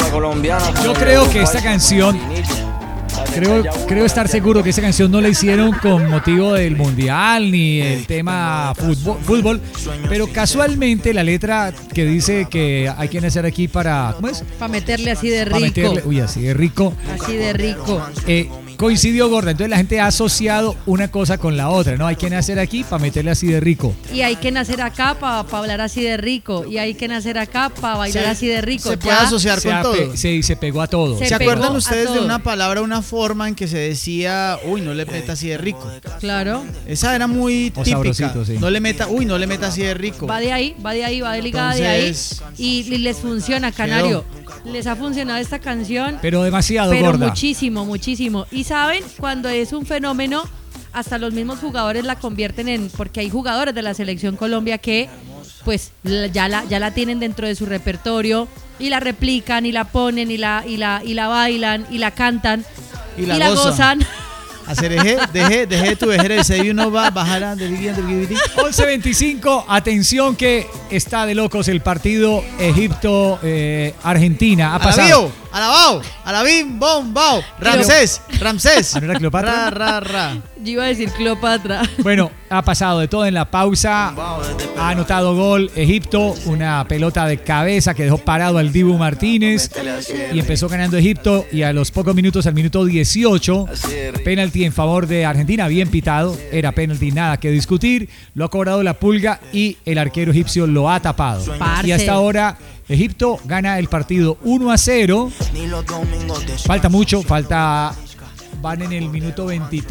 Yo creo que esta canción, creo estar seguro que esta canción no la hicieron con motivo del mundial ni el tema fútbol, pero casualmente la letra que dice que hay que nacer aquí para, ¿cómo es? Para meterle así de rico. Así de rico. Así de rico. Coincidió, gorda, entonces la gente ha asociado una cosa con la otra, ¿no? Hay que nacer aquí para meterle así de rico. Y hay que nacer acá para hablar así de rico. Y hay que nacer acá para bailar así de rico. Se puede asociar con todo. Se pegó a todo. ¿Se acuerdan ustedes de una palabra, una forma en que se decía, uy, no le meta así de rico? Claro. Esa era muy típica. Sí. No le meta así de rico. Va de ahí, va de ligada de ahí. Y les funciona, Canario. Les ha funcionado esta canción. Pero demasiado, gorda. Muchísimo. Y saben, cuando es un fenómeno, hasta los mismos jugadores la convierten en, porque hay jugadores de la Selección Colombia que pues ya la tienen dentro de su repertorio y la replican y la ponen y la bailan y la cantan y la gozan. Hacer deje tu ejercicio y uno va a bajar a 11:25, atención que está de locos el partido Egipto-Argentina. Ha pasado. Alabim, bom, bao. Ramsés. ¿No era Cleopatra? Ra. Yo iba a decir Cleopatra. Bueno, ha pasado de todo en la pausa. Ha anotado gol Egipto, una pelota de cabeza que dejó parado al Dibu Martínez y empezó ganando Egipto y a los pocos minutos, al minuto 18, penalti en favor de Argentina, bien pitado, era penalti, nada que discutir, lo ha cobrado la Pulga y el arquero egipcio lo ha tapado. Y hasta ahora Egipto gana el partido 1-0. Falta mucho, van en el minuto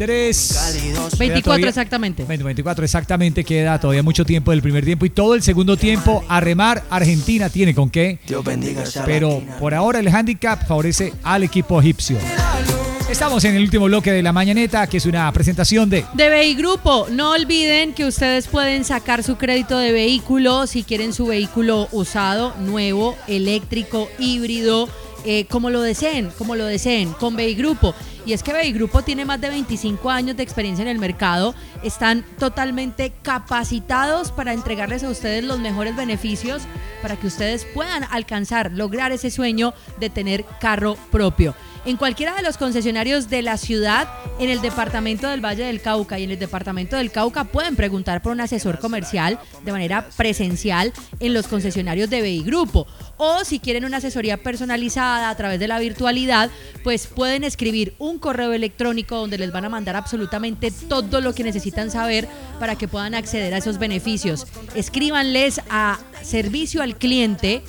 23. 24 exactamente. 24 exactamente, queda todavía mucho tiempo del primer tiempo y todo el segundo tiempo a remar. Argentina tiene con qué, pero por ahora el handicap favorece al equipo egipcio. Estamos en el último bloque de la mañaneta, que es una presentación de BI Grupo. No olviden que ustedes pueden sacar su crédito de vehículo si quieren su vehículo usado, nuevo, eléctrico, híbrido, como lo deseen, con BI Grupo. Y es que BI Grupo tiene más de 25 años de experiencia en el mercado, están totalmente capacitados para entregarles a ustedes los mejores beneficios para que ustedes puedan lograr ese sueño de tener carro propio. En cualquiera de los concesionarios de la ciudad, en el departamento del Valle del Cauca y en el departamento del Cauca pueden preguntar por un asesor comercial de manera presencial en los concesionarios de BI Grupo. O si quieren una asesoría personalizada a través de la virtualidad, pues pueden escribir un correo electrónico donde les van a mandar absolutamente todo lo que necesitan saber para que puedan acceder a esos beneficios. Escríbanles a servicio al cliente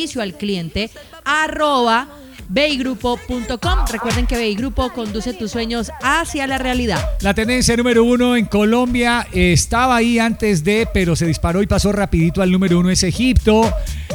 @beigrupo.com. Recuerden que BI Grupo conduce tus sueños hacia la realidad. La tendencia número 1 en Colombia estaba ahí antes pero se disparó y pasó rapidito al número 1, es Egipto.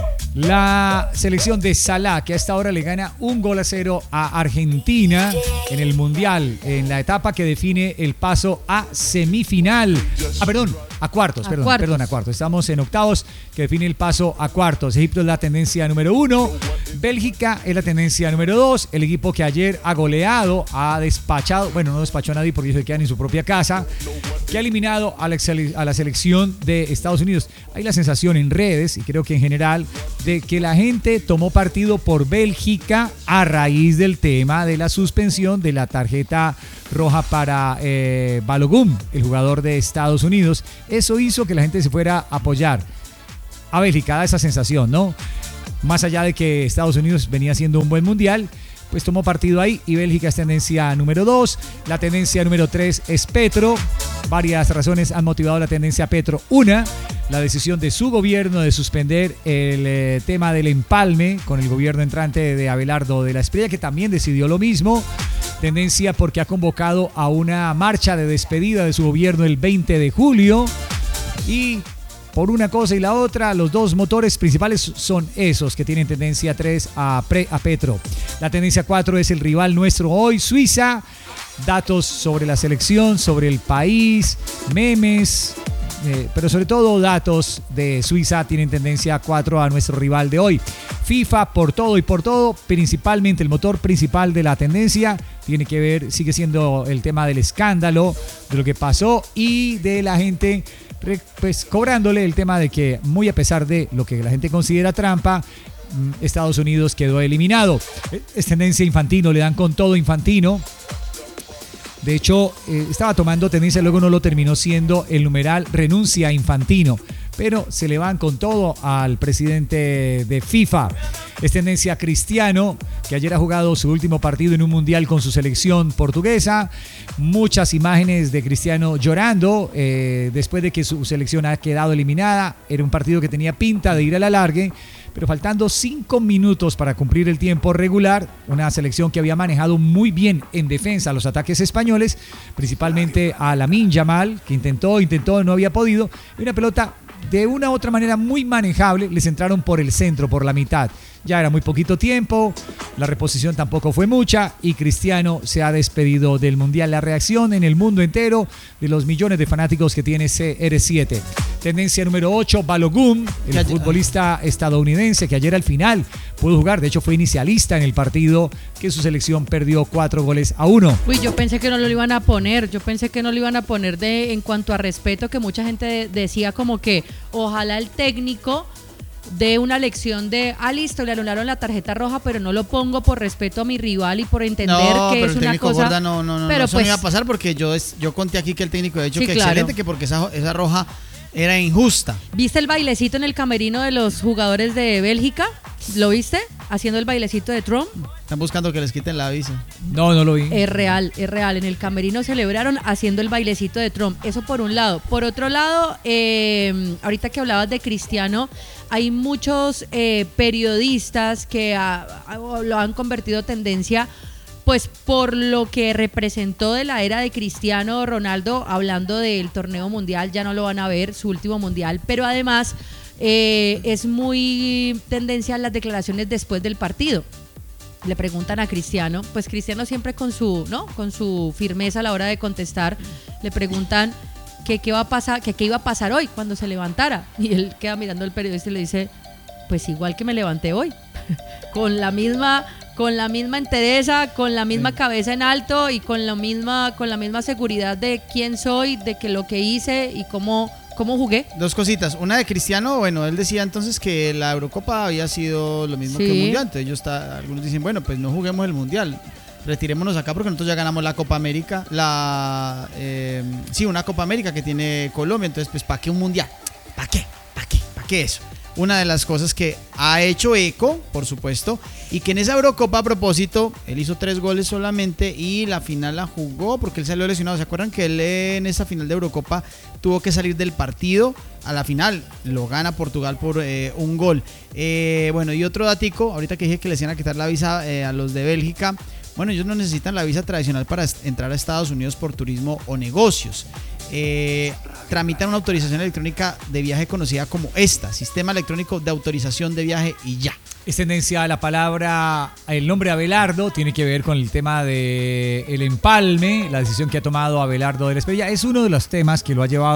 La selección de Salah, que a esta hora le gana 1-0 a Argentina en el Mundial, en la etapa que define el paso a semifinal. A cuartos. Estamos en octavos, que define el paso a cuartos. Egipto es la tendencia número 1. Bélgica es la tendencia número 2. El equipo que ayer ha goleado, ha despachado, no despachó a nadie porque se quedan en su propia casa, que ha eliminado a la selección de Estados Unidos. Hay la sensación en redes, y creo que en general, de que la gente tomó partido por Bélgica a raíz del tema de la suspensión de la tarjeta roja para Balogun, el jugador de Estados Unidos. Eso hizo que la gente se fuera a apoyar a Bélgica, da esa sensación, ¿no? Más allá de que Estados Unidos venía haciendo un buen mundial, pues tomó partido ahí y Bélgica es tendencia número 2. La tendencia número 3 es Petro. Varias razones han motivado la tendencia Petro. Una, la decisión de su gobierno de suspender el tema del empalme con el gobierno entrante de Abelardo de la Espriella, que también decidió lo mismo. Tendencia porque ha convocado a una marcha de despedida de su gobierno el 20 de julio. Y por una cosa y la otra, los dos motores principales son esos que tienen tendencia 3 a Petro. La tendencia 4 es el rival nuestro hoy, Suiza. Datos sobre la selección, sobre el país, memes, pero sobre todo datos de Suiza tienen tendencia 4 a nuestro rival de hoy. FIFA por todo y por todo, principalmente el motor principal de la tendencia tiene que ver, sigue siendo el tema del escándalo, de lo que pasó y de la gente pues cobrándole el tema de que, muy a pesar de lo que la gente considera trampa, Estados Unidos quedó eliminado. Es tendencia Infantino, le dan con todo Infantino. De hecho, estaba tomando tendencia, luego no lo terminó siendo el numeral renuncia a Infantino, pero se le van con todo al presidente de FIFA. Es tendencia Cristiano, que ayer ha jugado su último partido en un mundial con su selección portuguesa. Muchas imágenes de Cristiano llorando después de que su selección ha quedado eliminada. Era un partido que tenía pinta de ir a la alargue, pero faltando 5 minutos para cumplir el tiempo regular, una selección que había manejado muy bien en defensa los ataques españoles, principalmente a Lamine Yamal, que intentó, no había podido, y una pelota de una u otra manera muy manejable, les entraron por el centro, por la mitad. Ya era muy poquito tiempo, la reposición tampoco fue mucha y Cristiano se ha despedido del Mundial. La reacción en el mundo entero de los millones de fanáticos que tiene CR7. Tendencia número 8, Balogun, el futbolista estadounidense que ayer al final pudo jugar. De hecho, fue inicialista en el partido que su selección perdió 4-1. Uy, yo pensé que no lo iban a poner. En cuanto a respeto, que mucha gente decía como que ojalá el técnico de una lección de, listo, le anularon la tarjeta roja, pero no lo pongo por respeto a mi rival y por entender que es una cosa. Gorda, no, pero eso pues, no iba a pasar porque yo conté aquí que el técnico ha dicho sí, que claro. Excelente, que porque esa roja era injusta. ¿Viste el bailecito en el camerino de los jugadores de Bélgica? ¿Lo viste? Haciendo el bailecito de Trump. Están buscando que les quiten la visa. No lo vi. Es real. En el camerino celebraron haciendo el bailecito de Trump. Eso por un lado. Por otro lado, ahorita que hablabas de Cristiano, hay muchos periodistas que lo han convertido tendencia, pues por lo que representó de la era de Cristiano Ronaldo, hablando del torneo mundial. Ya no lo van a ver, su último mundial, pero además es muy tendencia las declaraciones después del partido. Le preguntan a Cristiano, pues Cristiano siempre con su firmeza a la hora de contestar, le preguntan que qué iba a pasar hoy cuando se levantara, y él queda mirando al periodista y le dice, pues igual que me levanté hoy, con la misma entereza, con la misma cabeza en alto y con la misma seguridad de quién soy, de que lo que hice y cómo jugué. Dos cositas. Una de Cristiano, bueno, él decía entonces que la Eurocopa había sido lo mismo que el Mundial. Entonces algunos dicen, bueno, pues no juguemos el Mundial, retirémonos acá porque nosotros ya ganamos la Copa América, una Copa América que tiene Colombia, entonces pues ¿para qué un Mundial? ¿Para qué eso? Una de las cosas que ha hecho eco, por supuesto, y que en esa Eurocopa, a propósito, él hizo 3 goles solamente y la final la jugó porque él salió lesionado. ¿Se acuerdan que él en esa final de Eurocopa tuvo que salir del partido? A la final lo gana Portugal por 1 gol. Bueno, y otro datico, ahorita que dije que les iban a quitar la visa a los de Bélgica. Bueno, ellos no necesitan la visa tradicional para entrar a Estados Unidos por turismo o negocios. Tramitan una autorización electrónica de viaje conocida como Sistema Electrónico de Autorización de Viaje, y ya. Es tendencia la palabra, el nombre Abelardo, tiene que ver con el tema del empalme, la decisión que ha tomado Abelardo de la Espriella. Es uno de los temas que lo ha llevado